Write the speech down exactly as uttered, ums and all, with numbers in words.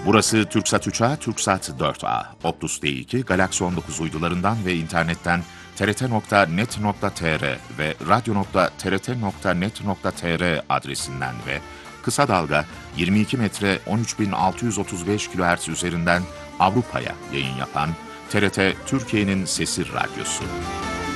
Burası TürkSat üç A, TürkSat dört A, Optus D iki, Galaxy on dokuz uydularından ve internetten t r t nokta net nokta t r ve radyo nokta t r t nokta net nokta t r adresinden ve kısa dalga yirmi iki metre on üç bin altı yüz otuz beş kilohertz üzerinden Avrupa'ya yayın yapan T R T Türkiye'nin Sesi Radyosu.